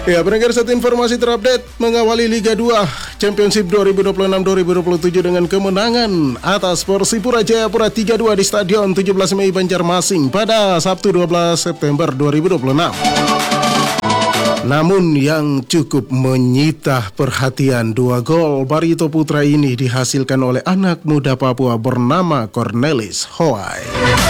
Ya, pendengar, satu informasi terupdate mengawali Liga 2 Championship 2026-2027 dengan kemenangan atas Persipura Jayapura 3-2 di Stadion 17 Mei Banjarmasin pada Sabtu 12 September 2026. Namun yang cukup menyita perhatian, 2 gol Barito Putra ini dihasilkan oleh anak muda Papua bernama Cornelis Hoai.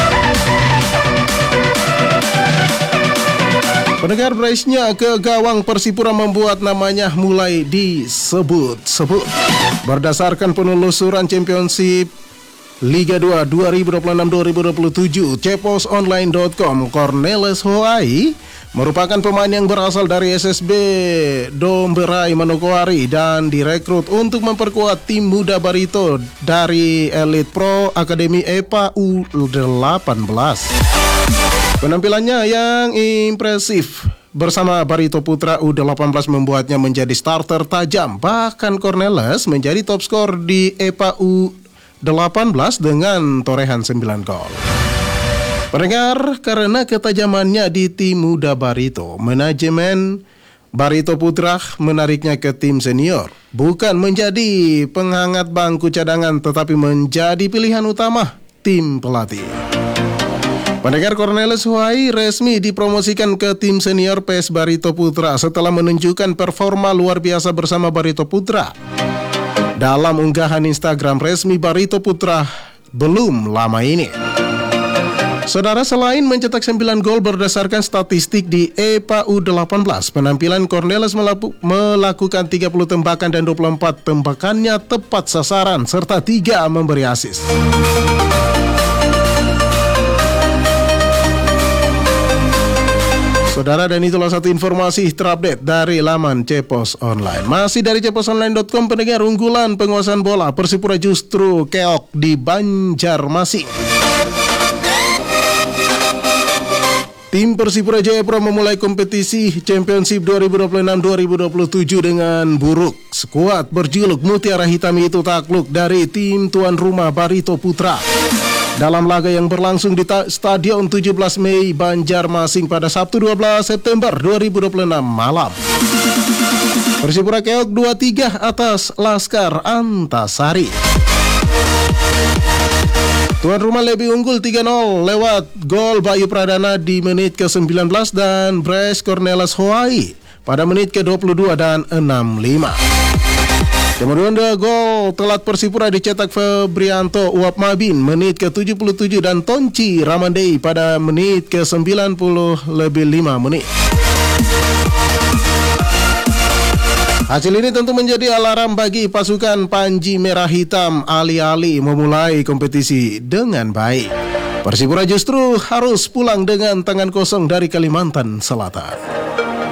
Pendengar, brace-nya ke gawang Persipura membuat namanya mulai disebut-sebut. Berdasarkan penelusuran Championship Liga 2 2026-2027 ceposonline.com, Cornelis Hoai merupakan pemain yang berasal dari SSB Domberai Manokwari dan direkrut untuk memperkuat tim muda Barito dari Elite Pro Akademi EPA U18. Penampilannya yang impresif bersama Barito Putra U18 membuatnya menjadi starter tajam. Bahkan Cornelis menjadi top skor di EPA U18 dengan torehan 9 gol. Pendengar, karena ketajamannya di tim muda Barito, manajemen Barito Putra menariknya ke tim senior. Bukan menjadi penghangat bangku cadangan, tetapi menjadi pilihan utama tim pelatih. Pendengar, Cornelis Hoai resmi dipromosikan ke tim senior PS Barito Putra setelah menunjukkan performa luar biasa bersama Barito Putra. Dalam unggahan Instagram resmi Barito Putra belum lama ini, saudara, selain mencetak 9 gol berdasarkan statistik di EPA U18, penampilan Cornelis melakukan 30 tembakan dan 24 tembakannya tepat sasaran serta 3 memberi assist. Saudara, dan itulah satu informasi terupdate dari laman Cepos Online. Masih dari ceposonline.com, pendengar, unggulan penguasaan bola Persipura justru keok di Banjarmasin. Tim Persipura Jayapura memulai kompetisi Championship 2026-2027 dengan buruk. Skuad berjuluk Mutiara Hitam itu takluk dari tim tuan rumah Barito Putra dalam laga yang berlangsung di Stadion 17 Mei Banjarmasin pada Sabtu 12 September 2026 malam. Persipura keok 2-3 atas Laskar Antasari. Tuan rumah lebih unggul 3-0 lewat gol Bayu Pradana di menit ke-19 dan brace Cornelis Hoai pada menit ke-22 dan 65. Kemudian gol telat Persipura dicetak Febrianto Uap Mabin menit ke-77 dan Tonci Ramandei pada menit ke-90 lebih 5 menit. Hasil ini tentu menjadi alarm bagi pasukan Panji Merah Hitam alih-alih memulai kompetisi dengan baik. Persipura justru harus pulang dengan tangan kosong dari Kalimantan Selatan.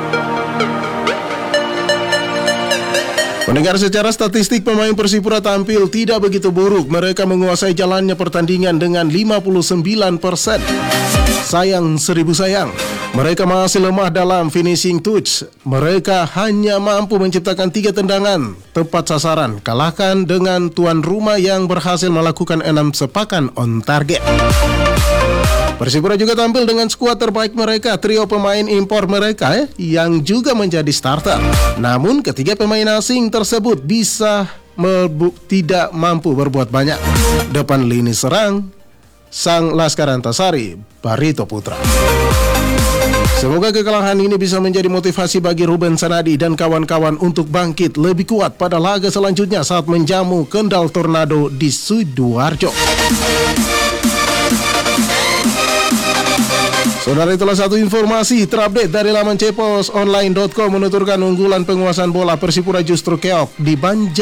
Pendengar, secara statistik pemain Persipura tampil tidak begitu buruk. Mereka menguasai jalannya pertandingan dengan 59%. Sayang 1000 sayang, mereka masih lemah dalam finishing touch. Mereka hanya mampu menciptakan 3 tendangan tepat sasaran, kalahkan dengan tuan rumah yang berhasil melakukan 6 sepakan on target. Persipura juga tampil dengan skuad terbaik mereka, trio pemain impor mereka yang juga menjadi starter. Namun ketiga pemain asing tersebut tidak mampu berbuat banyak depan lini serang sang Laskar Antasari, Barito Putra. Semoga kekalahan ini bisa menjadi motivasi bagi Ruben Sanadi dan kawan-kawan untuk bangkit lebih kuat pada laga selanjutnya saat menjamu Kendal Tornado di Sidoarjo. Saudara, itulah satu informasi terupdate dari laman ceposonline.com menuturkan unggulan penguasaan bola Persipura justru keok di Banjar.